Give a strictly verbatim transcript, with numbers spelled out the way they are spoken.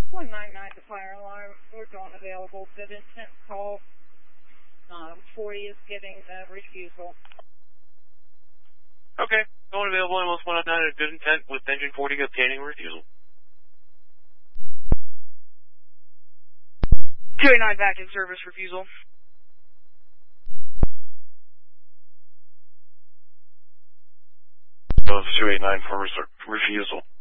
one nine nine, the fire alarm. We're not available. Good intent call. Um, forty is getting the refusal. Okay. Going available, almost one nine nine at good intent with engine forty obtaining refusal. two eight nine back in service refusal. Of two eight nine for refusal.